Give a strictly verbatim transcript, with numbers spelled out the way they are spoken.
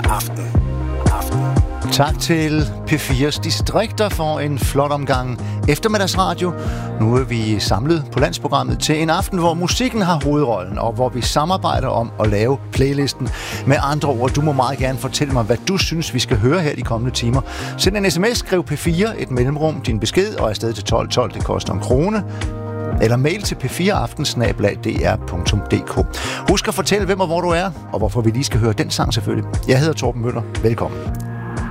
Aften. Aften. Tak til P fires distrikter for en flot omgang eftermiddagsradio. Nu er vi samlet på landsprogrammet til en aften, hvor musikken har hovedrollen, og hvor vi samarbejder om at lave playlisten. Med andre ord, du må meget gerne fortælle mig, hvad du synes, vi skal høre her de kommende timer. Send en sms, skriv P fire, et mellemrum, din besked, og afsted til tolv tolv, det koster en krone. Eller mail til p fire aften snabel-a d r punktum d k. Husk at fortælle, hvem og hvor du er, og hvorfor vi lige skal høre den sang selvfølgelig. Jeg hedder Torben Møller. Velkommen.